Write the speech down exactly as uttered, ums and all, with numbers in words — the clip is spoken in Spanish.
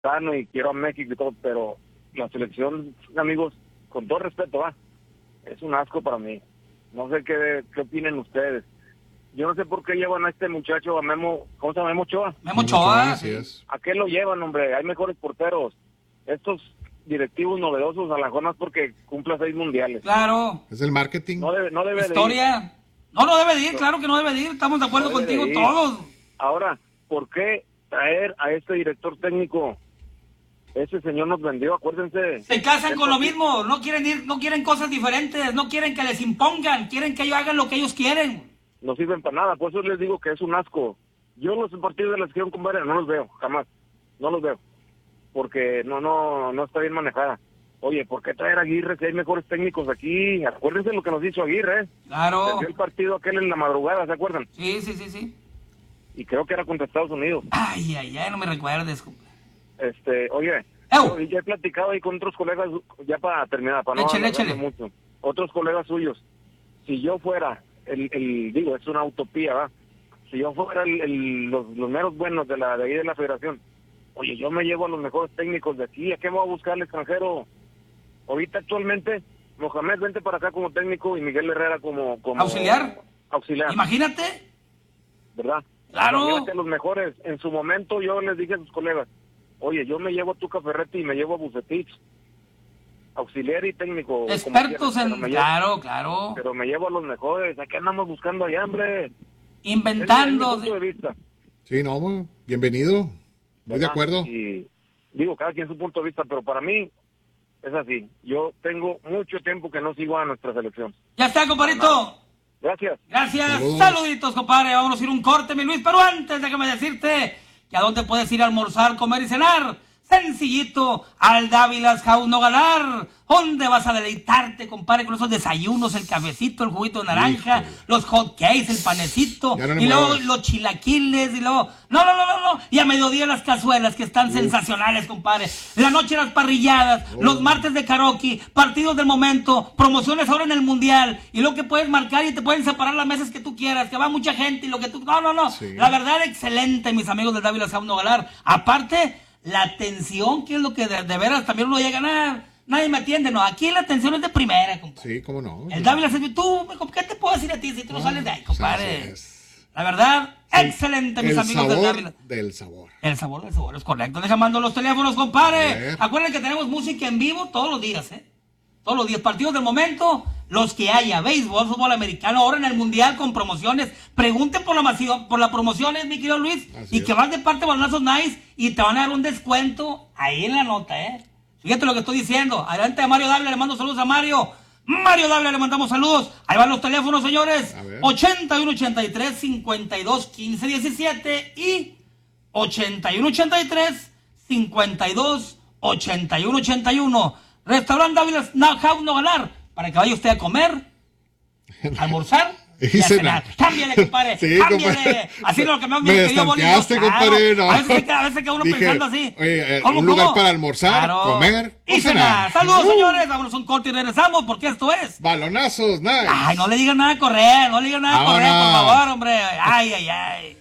mexicano y quiero a México y todo, pero la selección, amigos, con todo respeto, va, es un asco para mí. No sé qué, qué opinen ustedes. Yo no sé por qué llevan a este muchacho, a Memo, ¿cómo se llama? Memo Ochoa. Memo Ochoa, sí es. ¿A qué lo llevan, hombre? Hay mejores porteros. Estos directivos novedosos, a la mejor más porque cumpla seis mundiales. Claro. Es el marketing. No debe, no debe Historia. de ir. No, no debe de ir, claro que no debe de ir. Estamos de acuerdo No debe contigo de ir. todos. Ahora, ¿por qué traer a este director técnico? Ese señor nos vendió, acuérdense. Se casan con lo mismo, no quieren ir, no quieren cosas diferentes, no quieren que les impongan, quieren que ellos hagan lo que ellos quieren. No sirven para nada, por eso les digo que es un asco. Yo los partidos de la selección, compadre, no los veo, jamás. No los veo. Porque no, no, no está bien manejada. Oye, ¿por qué traer a Aguirre si hay mejores técnicos aquí? Acuérdense lo que nos hizo Aguirre, ¿eh? Claro. Perdió el partido aquel en la madrugada, ¿se acuerdan? Sí, sí, sí, sí. Y creo que era contra Estados Unidos. Ay, ay, ay, no me recuerdes, compa. Este, oye, ¡Ew! yo ya he platicado ahí con otros colegas, ya para terminar, para no Échale, alargarme échale. mucho. Otros colegas suyos, si yo fuera, el, el digo, es una utopía, ¿va? Si yo fuera el, el- los, los meros buenos de la de ahí de la federación, oye, yo me llevo a los mejores técnicos de aquí, ¿a qué me voy a buscar al extranjero? Ahorita actualmente, Mohamed vente para acá como técnico y Miguel Herrera como... como ¿Auxiliar? Auxiliar, Imagínate. ¿verdad? Claro. Llévate a los mejores. En su momento yo les dije a sus colegas, oye, yo me llevo a Tuca Ferretti y me llevo a Bucetich, auxiliar y técnico. como Expertos quieras, en... pero me llevo- Claro, claro. Pero me llevo a los mejores. ¿A qué andamos buscando allá, hombre? Inventando. Es mi punto de vista. Sí, no, bueno, bienvenido. Muy de ¿verdad? acuerdo. Y digo, cada quien su punto de vista, pero para mí es así. Yo tengo mucho tiempo que no sigo a nuestra selección. Ya está, compadrito. Gracias. Gracias. Saludos. Saluditos, compadre. Vámonos a ir un corte, mi Luis. Pero antes, déjame decirte que a dónde puedes ir a almorzar, comer y cenar. Sencillito, al Dávilas House Nogalar. ¿Dónde vas a deleitarte, compadre, con esos desayunos, el cafecito, el juguito de naranja, Híjole. los hot cakes, el panecito, Ya no le y luego muevas. los chilaquiles, y luego... No, no, no, no, no. Y a mediodía las cazuelas, que están sensacionales, compadre. La noche las parrilladas, los martes de karaoke, partidos del momento, promociones ahora en el Mundial, y lo que puedes marcar y te pueden separar las mesas que tú quieras, que va mucha gente y lo que tú... No, no, no. Sí. La verdad, excelente, mis amigos del Dávilas House Nogalar. Aparte, la atención, que es lo que de, de veras también uno llega a ganar. Nadie me atiende, no. Aquí la atención es de primera, compadre. Sí, cómo no. El Dávilas es... Tú, ¿qué te puedo decir a ti si tú no sales de ahí, compadre? Así es. La verdad, El- excelente, mis el amigos del sabor Dávilas. del sabor. El sabor del sabor, es correcto. Deja mando los teléfonos, A compadre. ver. Acuérdense que tenemos música en vivo todos los días, ¿eh? Todos los días. Partidos del momento, los que haya. Béisbol, fútbol americano, ahora en el Mundial con promociones. Pregunten por la masiva- por las promociones, mi querido Luis. Así y es. que vas de parte de Balonazos Nice y te van a dar un descuento ahí en la nota, ¿eh? Fíjate lo que estoy diciendo. Adelante a Mario Dávila, le mando saludos a Mario. Mario Dávila, le mandamos saludos. Ahí van los teléfonos, señores. A ver. ochenta y uno ochenta y tres, cincuenta y dos, quince, diecisiete y ochenta y uno ochenta y tres, cincuenta y dos, ochenta y uno ochenta y uno. Restaurante Dávila House Nogalar, para que vaya usted a comer, a almorzar Y y a cenar. cenar. Cámbiale, compadre. Sí, cámbiale. compadre. Así lo que me, Me querido Bolillo. destanteaste, compadre, no. A veces, se queda- a veces queda uno Dije, pensando así. oye, eh, ¿Cómo, un lugar cómo? para almorzar, comer y o cenar. cenar. Saludos, Uh. señores. Vámonos a un corte y regresamos, porque esto es... Balonazos, nice. Ay, no le digan nada a correr, no le digan nada a correr, por Vámonos. favor, hombre. Ay, ay, ay.